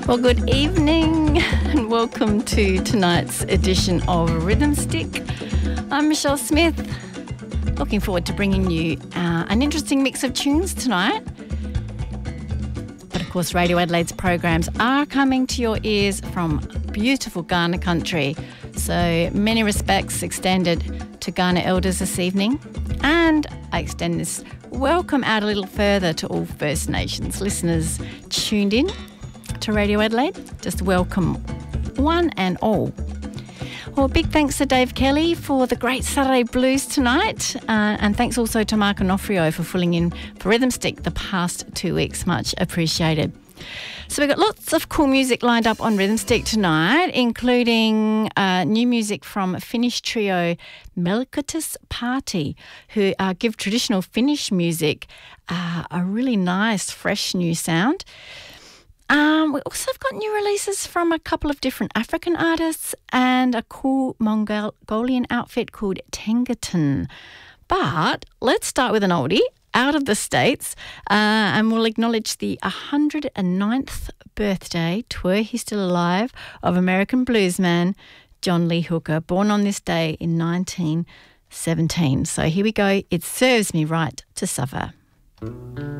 Well, good evening and welcome to tonight's edition of Rhythm Stick. I'm Michelle Smith. Looking forward to bringing you an interesting mix of tunes tonight. But of course, Radio Adelaide's programs are coming to your ears from beautiful Kaurna country. So many respects extended to Kaurna elders this evening. And I extend this welcome out a little further to all First Nations listeners tuned in to Radio Adelaide. Just welcome one and all. Well, big thanks to Dave Kelly for the great Saturday blues tonight, and thanks also to Mark Onofrio for filling in for Rhythm Stick the past 2 weeks. Much appreciated. So we've got lots of cool music lined up on Rhythm Stick tonight, including new music from Finnish trio Melkotus Party, who give traditional Finnish music a really nice, fresh new sound. We also have got new releases from a couple of different African artists and a cool Mongolian outfit called Tengaton. But let's start with an oldie out of the States, and we'll acknowledge the 109th birthday, were he still alive, of American bluesman John Lee Hooker, born on this day in 1917. So here we go. It serves me right to suffer.